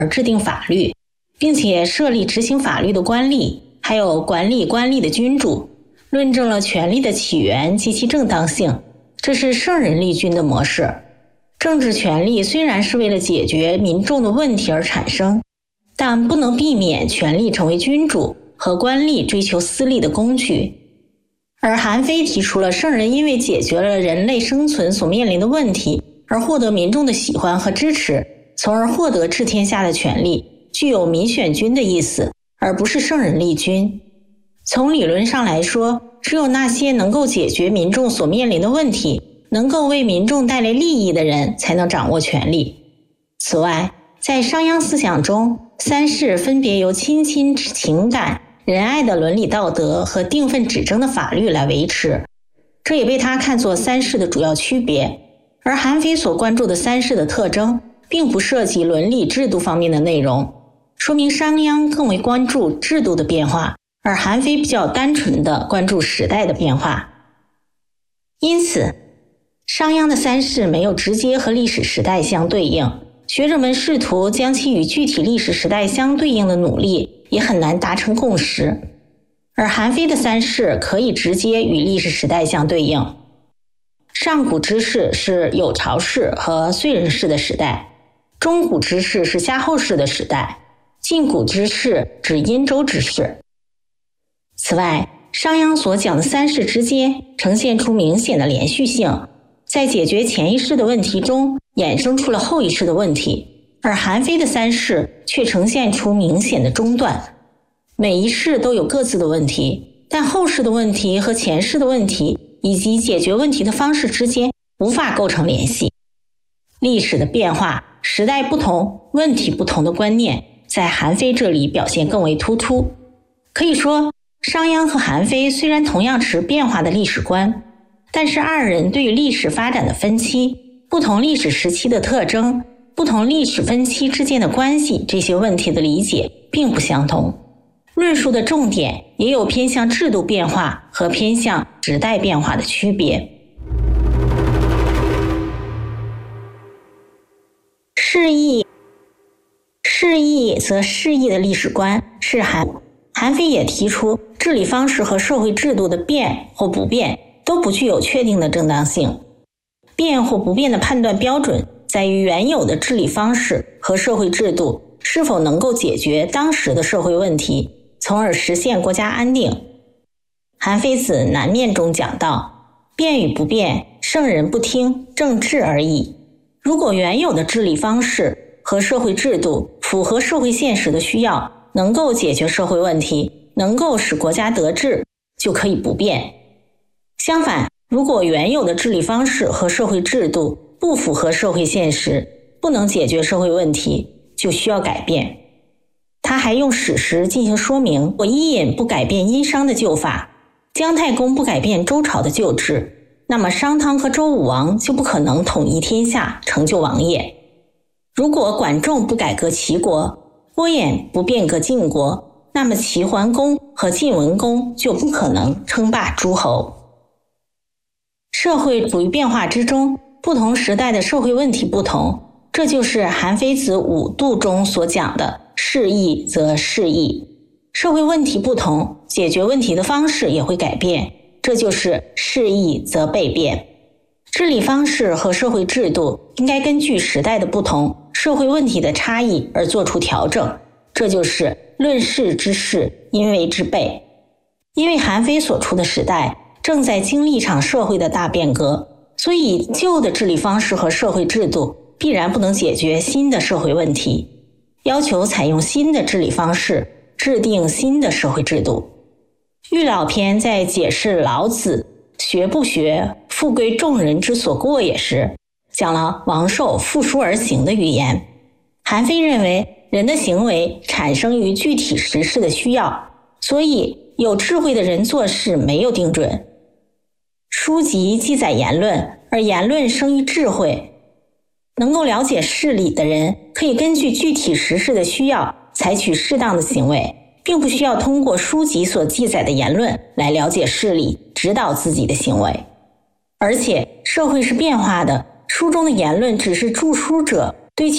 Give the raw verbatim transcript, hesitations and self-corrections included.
而制定法律，并且设立执行法律的官吏，还有管理官吏的君主，论证了权力的起源及其正当性。这是圣人立君的模式。政治权力虽然是为了解决民众的问题而产生，但不能避免权力成为君主和官吏追求私利的工具。而韩非提出了圣人因为解决了人类生存所面临的问题而获得民众的喜欢和支持，从而获得治天下的权利，具有民选君的意思，而不是圣人立君。从理论上来说，只有那些能够解决民众所面临的问题，能够为民众带来利益的人才能掌握权力。此外，在商鞅思想中，三世分别由亲亲情感、仁爱的伦理道德和定分指征的法律来维持，这也被他看作三世的主要区别。而韩非所关注的三世的特征并不涉及伦理制度方面的内容，说明商鞅更为关注制度的变化，而韩非比较单纯地关注时代的变化。因此，商鞅的三世没有直接和历史时代相对应，学者们试图将其与具体历史时代相对应的努力也很难达成共识。而韩非的三世可以直接与历史时代相对应。上古之世是有巢氏和燧人氏的时代，中古之世是夏后氏的时代，近古之世指殷周之世。此外，商鞅所讲的三世之间呈现出明显的连续性，在解决前一世的问题中衍生出了后一世的问题，而韩非的三世却呈现出明显的中断。每一世都有各自的问题，但后世的问题和前世的问题以及解决问题的方式之间无法构成联系。历史的变化、时代不同、问题不同的观念在韩非这里表现更为突出。可以说，商鞅和韩非虽然同样持变化的历史观，但是二人对于历史发展的分期、不同历史时期的特征、不同历史分期之间的关系这些问题的理解并不相同。论述的重点也有偏向制度变化和偏向时代变化的区别。释义释义则释义的历史观是韩韩非也提出，治理方式和社会制度的变或不变都不具有确定的正当性。变或不变的判断标准在于原有的治理方式和社会制度是否能够解决当时的社会问题，从而实现国家安定。韩非子南面中讲到，变与不变，圣人不听，正治而已。如果原有的治理方式和社会制度符合社会现实的需要，能够解决社会问题，能够使国家得治，就可以不变。相反，如果原有的治理方式和社会制度不符合社会现实，不能解决社会问题，就需要改变。他还用史实进行说明，我伊尹不改变殷商的旧法，姜太公不改变周朝的旧制，那么商汤和周武王就不可能统一天下，成就王业。如果管仲不改革齐国，郭衍不变革晋国，那么齐桓公和晋文公就不可能称霸诸侯。社会处于变化之中，不同时代的社会问题不同，这就是韩非子五度中所讲的释义则释义。社会问题不同，解决问题的方式也会改变，这就是释义则被变。治理方式和社会制度应该根据时代的不同、社会问题的差异而做出调整，这就是论事之事，因为之备。因为韩非所处的时代正在经历一场社会的大变革，所以旧的治理方式和社会制度必然不能解决新的社会问题，要求采用新的治理方式，制定新的社会制度。玉老篇在解释老子学不学，富贵众人之所过也时，讲了王寿负书而行的语言。韩非认为，人的行为产生于具体时事的需要，所以有智慧的人做事没有定准。书籍记载言论，而言论生于智慧。能够了解事理的人，可以根据具体时事的需要，采取适当的行为，并不需要通过书籍所记载的言论来了解事理，指导自己的行为。而且，社会是变化的，书中的言论只是著书者